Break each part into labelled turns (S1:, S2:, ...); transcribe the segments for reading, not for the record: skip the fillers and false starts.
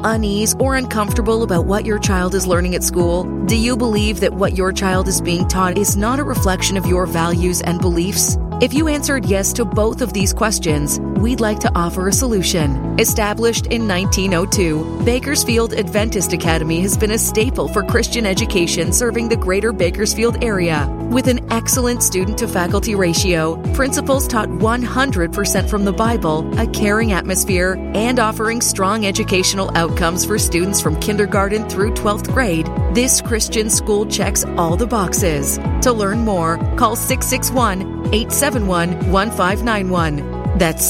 S1: unease, or uncomfortable about what your child is learning at school? Do you believe that what your child is being taught is not a reflection of your values and beliefs? If you answered yes to both of these questions, we'd like to offer a solution. Established in 1902, Bakersfield Adventist Academy has been a staple for Christian education serving the greater Bakersfield area. With an excellent student-to-faculty ratio, principals taught 100% from the Bible, a caring atmosphere, and offering strong educational outcomes for students from kindergarten through 12th grade, this Christian school checks all the boxes. To learn more, call 661-871-1591. That's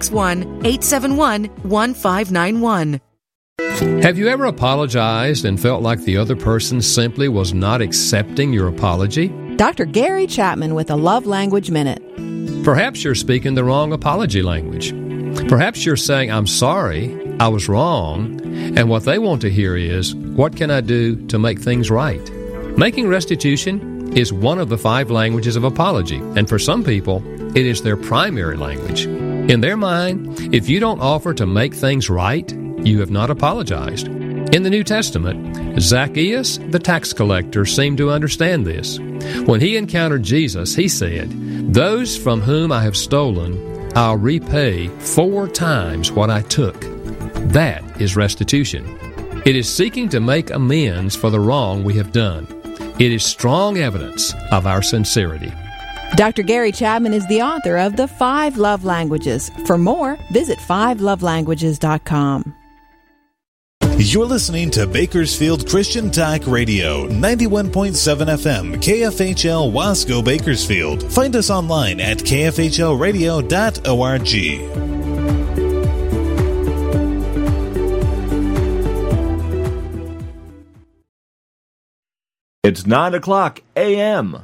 S1: 661-871-1591.
S2: Have you ever apologized and felt like the other person simply was not accepting your apology?
S3: Dr. Gary Chapman with a Love Language Minute.
S2: Perhaps you're speaking the wrong apology language. Perhaps you're saying, I'm sorry, I was wrong, and what they want to hear is, what can I do to make things right? Making restitution is one of the 5 languages of apology, and for some people, it is their primary language. In their mind, if you don't offer to make things right, you have not apologized. In the New Testament, Zacchaeus, the tax collector, seemed to understand this. When he encountered Jesus, he said, "Those from whom I have stolen, I'll repay 4 times what I took." That is restitution. It is seeking to make amends for the wrong we have done. It is strong evidence of our sincerity.
S3: Dr. Gary Chapman is the author of The 5 Love Languages. For more, visit 5lovelanguages.com.
S4: You're listening to Bakersfield Christian Talk Radio, 91.7 FM, KFHL Wasco, Bakersfield. Find us online at kfhlradio.org.
S5: It's 9:00 a.m.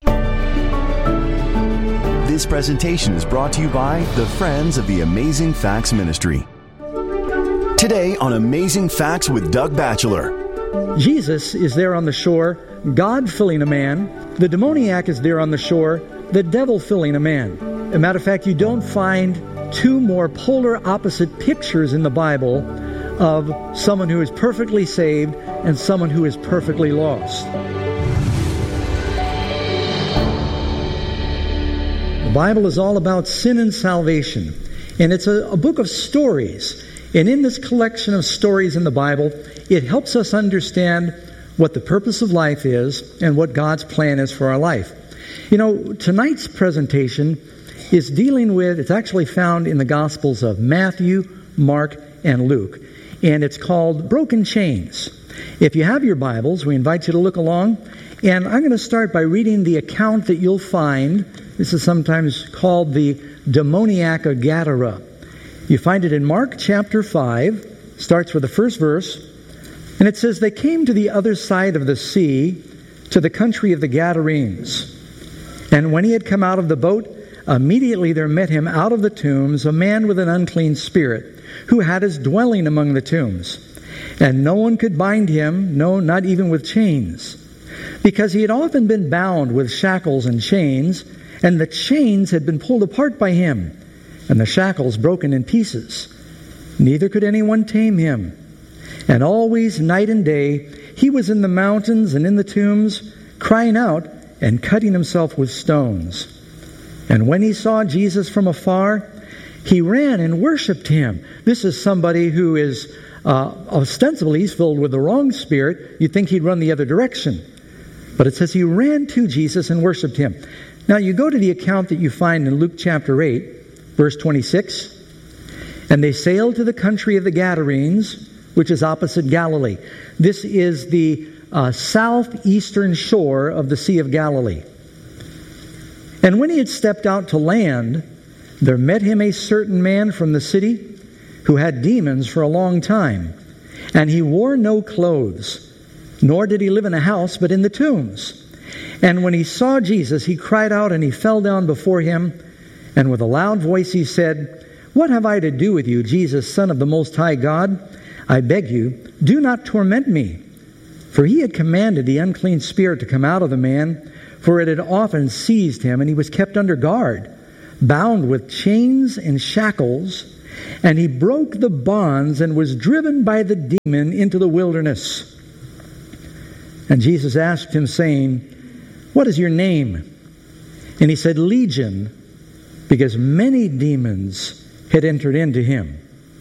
S6: This presentation is brought to you by the Friends of the Amazing Facts Ministry. Today on Amazing Facts with Doug Batchelor.
S7: Jesus is there on the shore, God filling a man. The demoniac is there on the shore, the devil filling a man. As a matter of fact, you don't find 2 more polar opposite pictures in the Bible of someone who is perfectly saved and someone who is perfectly lost. The Bible is all about sin and salvation, and it's a book of stories. And in this collection of stories in the Bible, it helps us understand what the purpose of life is and what God's plan is for our life. You know, tonight's presentation is dealing with, it's actually found in the Gospels of Matthew, Mark, and Luke. And it's called Broken Chains. If you have your Bibles, we invite you to look along. And I'm going to start by reading the account that you'll find. This is sometimes called the demoniac of Gadara. You find it in Mark chapter 5, starts with the first verse, and it says, "They came to the other side of the sea, to the country of the Gadarenes. And when he had come out of the boat, immediately there met him out of the tombs a man with an unclean spirit, who had his dwelling among the tombs. And no one could bind him, no, not even with chains, because he had often been bound with shackles and chains, and the chains had been pulled apart by him, and the shackles broken in pieces. Neither could anyone tame him. And always, night and day, he was in the mountains and in the tombs, crying out and cutting himself with stones. And when he saw Jesus from afar, he ran and worshipped him." This is somebody who is ostensibly he's filled with the wrong spirit. You'd think he'd run the other direction. But it says he ran to Jesus and worshipped him. Now you go to the account that you find in Luke chapter 8, verse 26. "And they sailed to the country of the Gadarenes, which is opposite Galilee." This is the southeastern shore of the Sea of Galilee. "And when he had stepped out to land, there met him a certain man from the city who had demons for a long time. And he wore no clothes, nor did he live in a house, but in the tombs. And when he saw Jesus, he cried out and he fell down before him. And with a loud voice he said, 'What have I to do with you, Jesus, Son of the Most High God? I beg you, do not torment me.' For he had commanded the unclean spirit to come out of the man, for it had often seized him, and he was kept under guard, bound with chains and shackles. And he broke the bonds and was driven by the demon into the wilderness. And Jesus asked him, saying, "What is your name?" And he said, "Legion," because many demons had entered into him.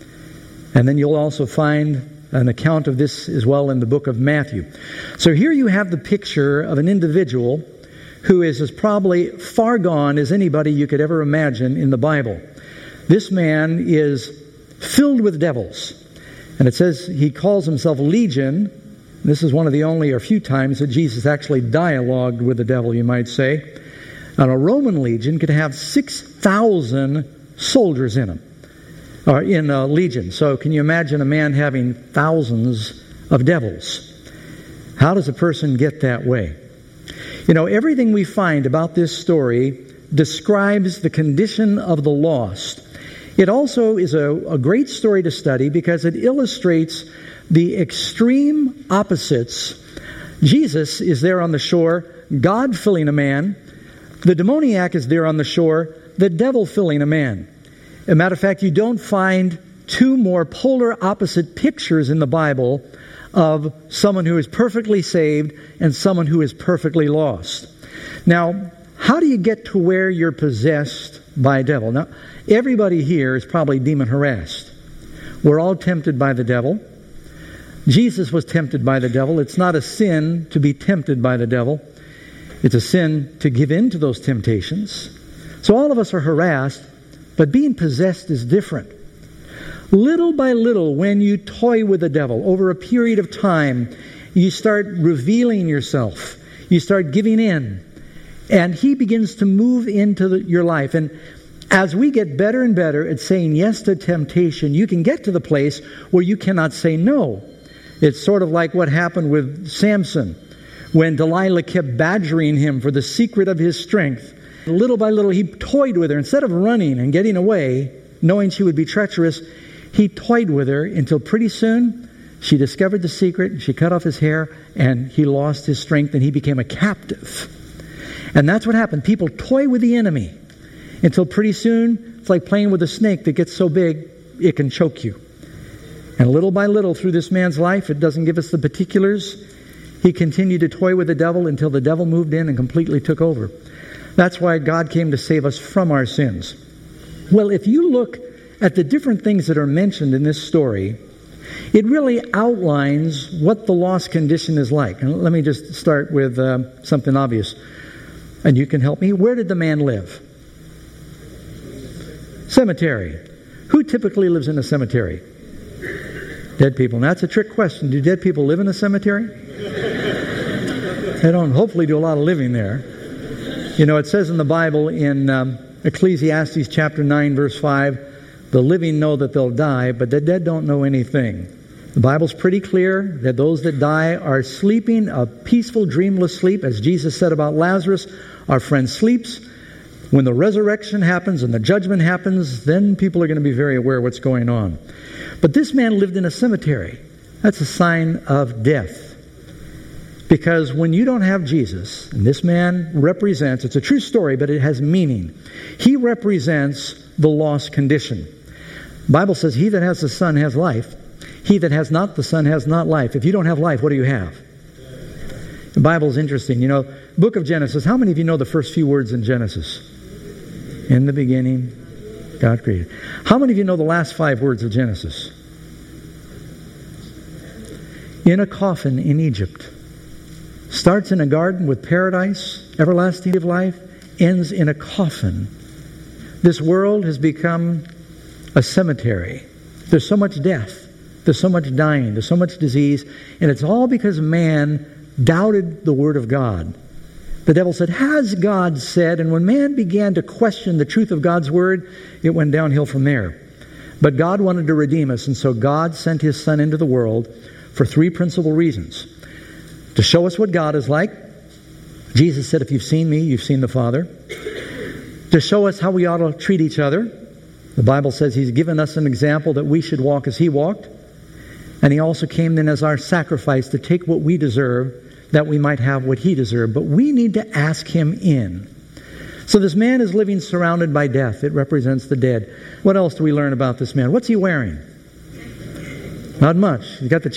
S7: And then you'll also find an account of this as well in the book of Matthew. So here you have the picture of an individual who is as probably far gone as anybody you could ever imagine in the Bible. This man is filled with devils. And it says he calls himself Legion. This is one of the only or few times that Jesus actually dialogued with the devil, you might say. And a Roman legion could have 6,000 soldiers in them, or in a legion. So can you imagine a man having thousands of devils? How does a person get that way? You know, everything we find about this story describes the condition of the lost. It also is a great story to study because it illustrates the extreme opposites. Jesus is there on the shore, God filling a man. The demoniac is there on the shore, the devil filling a man. As a matter of fact, you don't find two more polar opposite pictures in the Bible of someone who is perfectly saved and someone who is perfectly lost. Now, how do you get to where you're possessed by a devil? Now, everybody here is probably demon harassed. We're all tempted by the devil. Jesus was tempted by the devil. It's not a sin to be tempted by the devil. It's a sin to give in to those temptations. So all of us are harassed, but being possessed is different. Little by little, when you toy with the devil, over a period of time, you start revealing yourself. You start giving in. And he begins to move into your life. And as we get better and better at saying yes to temptation, you can get to the place where you cannot say no. It's sort of like what happened with Samson, when Delilah kept badgering him for the secret of his strength. Little by little, he toyed with her. Instead of running and getting away, knowing she would be treacherous, he toyed with her until pretty soon she discovered the secret, she cut off his hair, and he lost his strength and he became a captive. And that's what happened. People toy with the enemy until pretty soon it's like playing with a snake that gets so big it can choke you. And little by little through this man's life, it doesn't give us the particulars, he continued to toy with the devil until the devil moved in and completely took over. That's why God came to save us from our sins. Well, if you look at the different things that are mentioned in this story, it really outlines what the lost condition is like. And let me just start with something obvious. And you can help me. Where did the man live? Cemetery. Who typically lives in a cemetery? Dead people. And that's a trick question. Do dead people live in a cemetery? They don't hopefully do a lot of living there. You know, it says in the Bible in Ecclesiastes chapter 9, verse 5, the living know that they'll die, but the dead don't know anything. The Bible's pretty clear that those that die are sleeping a peaceful, dreamless sleep. As Jesus said about Lazarus, our friend sleeps. When the resurrection happens and the judgment happens, then people are going to be very aware of what's going on. But this man lived in a cemetery. That's a sign of death. Because when you don't have Jesus, and this man represents, it's a true story, but it has meaning. He represents the lost condition. The Bible says, he that has the Son has life. He that has not the Son has not life. If you don't have life, what do you have? The Bible's interesting. You know, book of Genesis, how many of you know the first few words in Genesis? In the beginning, God created. How many of you know the last 5 words of Genesis? In a coffin in Egypt. Starts in a garden with paradise, everlasting life, ends in a coffin. This world has become a cemetery. There's so much death. There's so much dying. There's so much disease. And it's all because man doubted the Word of God. The devil said, has God said? And when man began to question the truth of God's Word, it went downhill from there. But God wanted to redeem us, and so God sent His Son into the world for 3 principal reasons. To show us what God is like. Jesus said, if you've seen me, you've seen the Father. To show us how we ought to treat each other. The Bible says He's given us an example that we should walk as He walked. And He also came then as our sacrifice to take what we deserve, that we might have what He deserved. But we need to ask Him in. So this man is living surrounded by death. It represents the dead. What else do we learn about this man? What's he wearing? Not much. He's got the